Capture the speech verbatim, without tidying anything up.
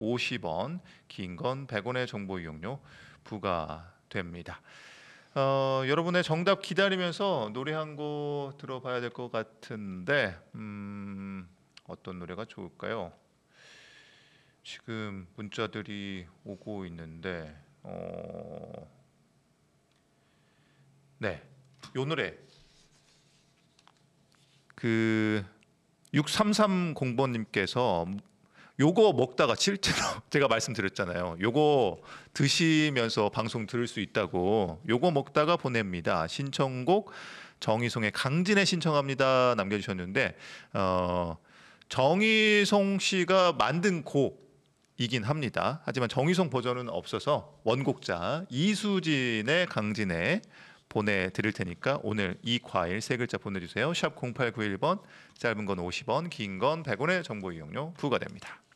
오십 원, 긴 건 백 원의 정보 이용료 부과됩니다. 어, 여러분의 정답 기다리면서 노래 한 곡 들어봐야 될 것 같은데 음, 어떤 노래가 좋을까요? 지금 문자들이 오고 있는데 어, 네, 요 노래 그 육삼삼공 번님께서 요거 먹다가 실제로 제가 말씀드렸잖아요. 요거 드시면서 방송 들을 수 있다고 요거 먹다가 보냅니다. 신청곡 정희송의 강진에 신청합니다 남겨주셨는데 어, 정희송 씨가 만든 곡이긴 합니다. 하지만 정희송 버전은 없어서 원곡자 이수진의 강진에 보내드릴 테니까 오늘 이 과일 세 글자 보내주세요. 샵 공팔구일 번, 짧은 건 오십 원, 긴 건 백 원의 정보 이용료 부과됩니다.